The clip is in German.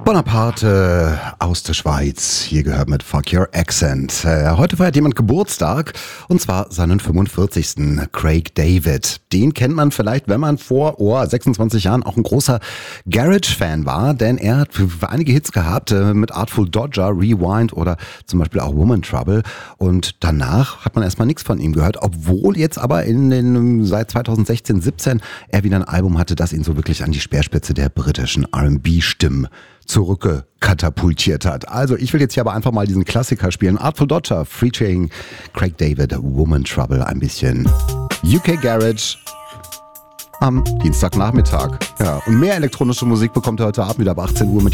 Bonaparte aus der Schweiz, hier gehört mit Fuck Your Accent. Heute feiert jemand Geburtstag, und zwar seinen 45. Craig David. Den kennt man vielleicht, wenn man vor 26 Jahren auch ein großer Garage-Fan war, denn er hat einige Hits gehabt mit Artful Dodger, Rewind oder zum Beispiel auch Woman Trouble. Und danach hat man erstmal nichts von ihm gehört, obwohl jetzt aber seit 2016, 17 er wieder ein Album hatte, das ihn so wirklich an die Speerspitze der britischen R&B-Stimmen zurückkatapultiert hat. Also ich will jetzt hier aber einfach mal diesen Klassiker spielen. Artful Dodger featuring Craig David, Woman Trouble, ein bisschen UK Garage am Dienstagnachmittag. Ja, und mehr elektronische Musik bekommt ihr heute Abend wieder ab 18 Uhr mit